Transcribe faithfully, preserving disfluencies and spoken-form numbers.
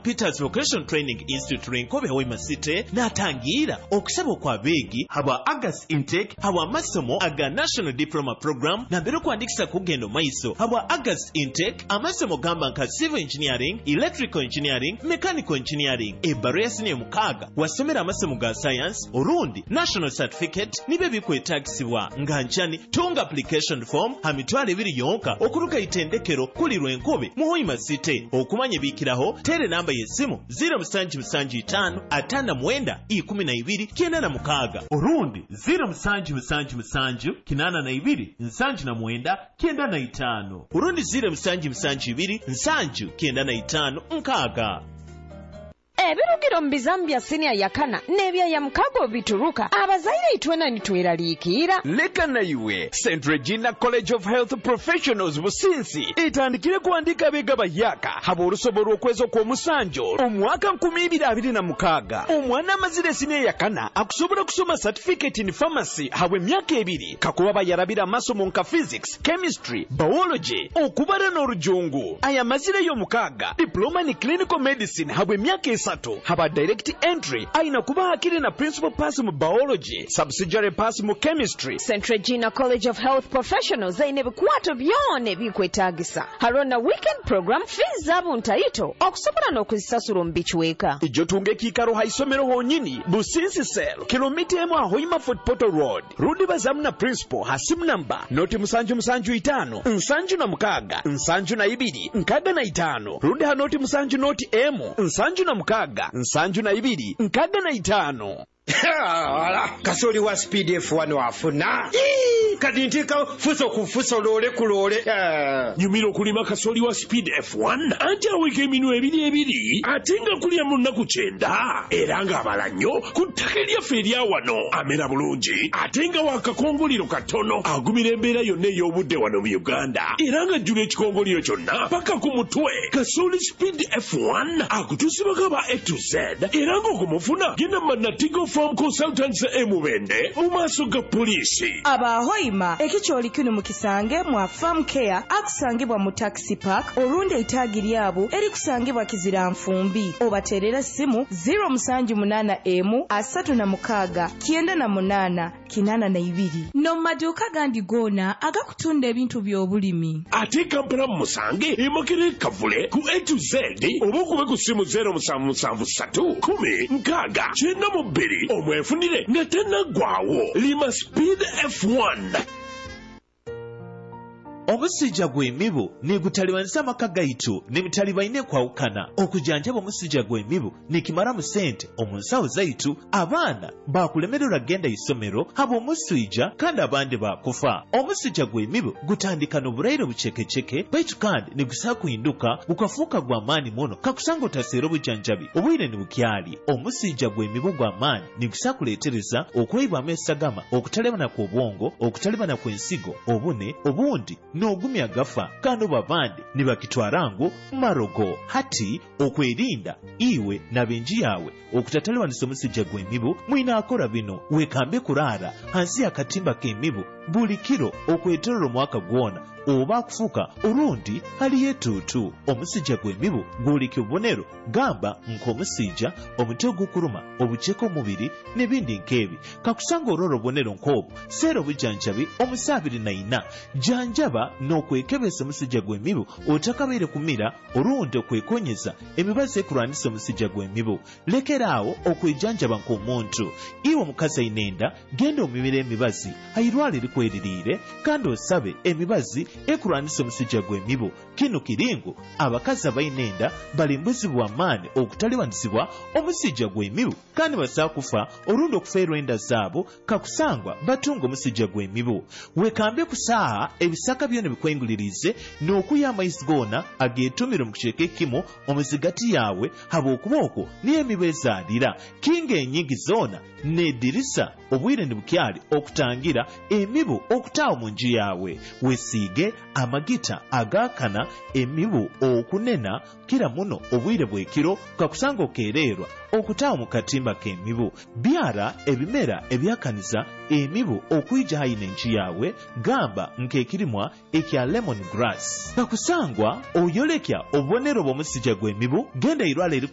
Peters Vocational Training Institute Renkobe Hoima City natangira okusaba kwa begi haba August intake haba masomo aga National Diploma Program na mbere kwandikisa kugendo maiso haba August intake amasomo gamba nka Civil Engineering, Electrical Engineering, Mechanical Engineering. Ebaro yasine mukaga wasomera amasomo ga Science orundi National Certificate nibe bikwetagisibwa nganchani tunga application form hamitwale biri yonka okuruka itendekero kuli Rwenkobe mu Hoima City. Okumanye bikiraho tere namba yesimu zero musanji musanji tano atanda mwenda ikumi na ibiri kenda na mukaga orundi zero musanji musanji musanji kinana na ibiri nsanji na mwenda kenda na itano urundi zero musanji musanji ibiri nsanji kenda na itano nkaga. Ebirugiro mbizambya senior yakana nebya ya mkago bituruka abazaire itwena nitweraliikira leka na iwe Saint Regina College of Health Professionals businsi itandikire kuandika bega bayaka habo rusoboro kwezo kwa musanjo omwaka nkumi ibiri abiri na mukaga omwana mazire senior yakana akusobora kusoma certificate in pharmacy hawe myaka ebiri kakuba bayarabira masomo nka physics, chemistry, biology okubara n'orujungu aya mazire yo mukaga diploma in clinical medicine hawe myaka esatu haba direct entry aina kuba hakiri na principal pass mu biology subsidiary pass mu chemistry. Saint Regina College of Health Professionals zaine bikwato byone bikwetagisa harona weekend program fees zabo ntaito okusobola n'okuzisasula mu bichweka ijo tunge kikaro haisomero honyini businsi sel kilomita emu Hoima Fort Portal Road rudi bazamu na principal hasimu namba noti musanju musanju itano nsanju na mukaga nsanju na ibiri nkaga na itano rudi hanoti musanju noti emu nsanju na mukaga nsanju na ibiri nkaga na itano. Ala kasoli wa Speed F one wafuna kadintika fuso kufuso lole kulole nyumiro kulima kasoli wa Speed F one anja wike minu ebiri ebiri atenga kulia munaku chenda eranga abalanyo kutakelia feria wano amera bulungi atenga wakakongoliro katono agumira embera yonne y'obudde wano mu Uganda eranga jule ekikongoliro kyonna paka ku mutwe kasoli Speed F one akutusibaka ba A to Z eranga okumufuna genda manatigo Farm Consultants emubende mu maaso ga polisi aba Hoima ekicholi kinu mukisange mwa Farm Care akusangibwa mu Taxi Park orunde itagiri yabo eri kusangibwa Kizira Nfumbi obaterera simu zero musanju munana emu asatu na mukaga kienda na munana kinana na ibiri no maduka gandi gona agakutunda ebintu by'obulimi ate Kampala musange emokere kavule ku A to Z obukube ku simu zero musanvu musanvu satu kumi nkaga kyenda mu bbiri omwefunire nga tennagwawo lima Speed F one. Omusija gw'emibu negutaliwanisa amaka gaitu ne mitaliba ine kwawukana okujanjaba omusija gw'emibu nekimara mu sente omunsawo zaitu abaana bakulemererwa genda isomero haba omusija kandi abandi bakufa. Omusija gw'emibu gutandika n'obulaire bucekeceke baitu kandi negusaa kuhinduka gukafuuka gwa maani muno kakusanga otaseera obujanjabi obwire ne bukyali. Omusija gw'emibu gwa maani negusaa kuleetereza okweyibwamu esagama okutalebana kw'obwongo okutalebana kw'ensigo obune obundi n'ogumya gafa kandi babandi nibakitwarangu marogo hati okwerinda iwe na benji yawe okutataliwanisa omusija gw'emibu mwina akora bino wekambe kurara hansi y'akatimba k'emibu buli kiro okweterera omwaka gwona oba akufuka orundi hali yetutu. Omusija gw'emibu gwoleka obubonero gamba nk'omusija omutwe ogukuruma obuceko omubiri n'ebindi nk'ebi kakusanga orora obubonero nk'obwo seera obujanjabi omusaabiri na ina janjaba n'okwekebesa omusija gw'emibu otakabaire kumira orundi okwekonyeza emibazi ekulwanisa omusija gw'emibu. Lekeraawo okwejanjaba nk'omuntu iwe omukazi ainenda genda omibira emibazi airwale likweririire kandi osabe emibazi ekulwanisa omusija gw'emibu. Kino kiringo abakazi abainenda balimbuzibwa amaani okutaliwanisibwa omusija gw'emibu kandi basaa kufa orundi okufeerwa enda zaabo kakusangwa batunga omusija gw'emibu. Wekambe kusaaha ebisaka byona bikwengulirize n'okuya amaizi goona ageetumire mu kicweka ekimu omuzigati yawe haba okuba okwo niyo emibu ezaalira kinga enyingi zoona n'eddirisa obwire ne bukyali okutangira emibu okutaawo mu nju yawe. Wesiige amagita agaakana emibu okunena kira muno obwire bw'ekiro kakusanga okeererwa okutaawo mu katimba k'emibu. Byara ebimera ebyakaniza emibu okuyija hayina enju yawe gamba nk'ekirimwa ekya lemon grass kakusangwa oyolekya obubonero bw'omusija gw'emibu genda irwale